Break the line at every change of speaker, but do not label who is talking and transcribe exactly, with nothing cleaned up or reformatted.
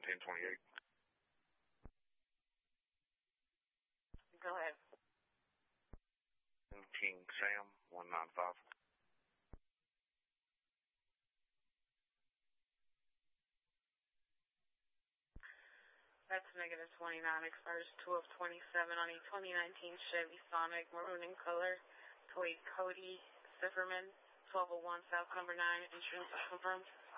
ten twenty-eight.
Go ahead.
King Sam, one nine five.
That's negative twenty-nine, expires twelve twenty-seven on a twenty nineteen Chevy Sonic, maroon in color, Toy Cody Zifferman, twelve oh one South Number nine, insurance confirmed.